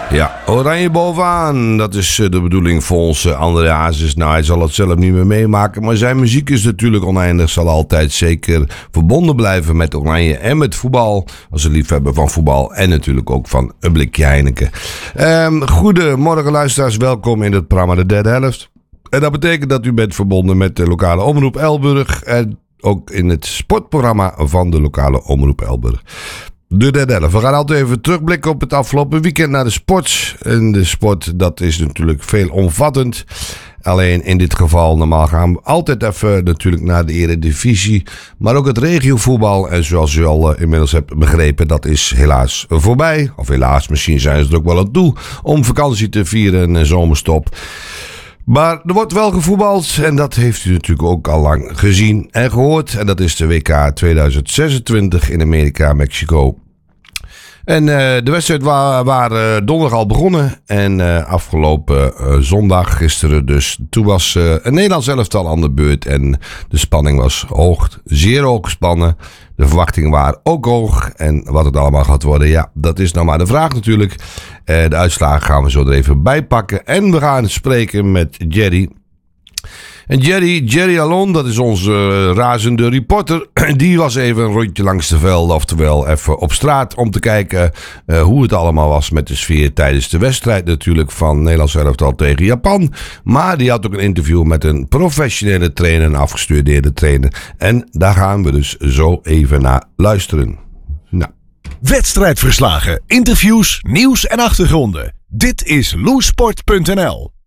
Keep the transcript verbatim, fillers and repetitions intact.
Ja, oranje bovenaan. Dat is uh, de bedoeling voor onze André Hazes. Nou, hij zal het zelf niet meer meemaken. Maar zijn muziek is natuurlijk oneindig. Zal altijd zeker verbonden blijven met oranje en met voetbal. Als een liefhebber van voetbal. En natuurlijk ook van een blikje Heineken. Um, goedemorgen luisteraars. Welkom in het programma De Derde Helft. En dat betekent dat u bent verbonden met de lokale omroep Elburg. En ook in het sportprogramma van de lokale omroep Elburg. De derde helft. We gaan altijd even terugblikken op het afgelopen weekend naar de sport. En de sport, dat is natuurlijk veelomvattend. Alleen in dit geval, normaal gaan we altijd even natuurlijk naar de Eredivisie. Maar ook het regiovoetbal. En zoals u al uh, inmiddels hebt begrepen, dat is helaas voorbij. Of helaas, misschien zijn ze er ook wel aan toe om vakantie te vieren en zomerstop. Maar er wordt wel gevoetbald en dat heeft u natuurlijk ook al lang gezien en gehoord. En dat is de W K tweeduizend zesentwintig in Amerika, Mexico. En uh, de wedstrijd waren wa- uh, donderdag al begonnen. En uh, afgelopen uh, zondag, gisteren dus, toen was uh, een Nederlands elftal aan de beurt. En de spanning was hoog, zeer hoog gespannen. De verwachtingen waren ook hoog. En wat het allemaal gaat worden, ja, dat is nou maar de vraag natuurlijk. Uh, de uitslagen gaan we zo er even bij pakken. En we gaan spreken met Jerry. En Jerry, Jerry Alon, dat is onze uh, razende reporter. Die was even een rondje langs de velden, oftewel even op straat, om te kijken uh, hoe het allemaal was met de sfeer tijdens de wedstrijd natuurlijk van Nederlands elftal tegen Japan. Maar die had ook een interview met een professionele trainer, een afgestudeerde trainer. En daar gaan we dus zo even naar luisteren. Nou. Wedstrijdverslagen, interviews, nieuws en achtergronden. Dit is loesport punt n l.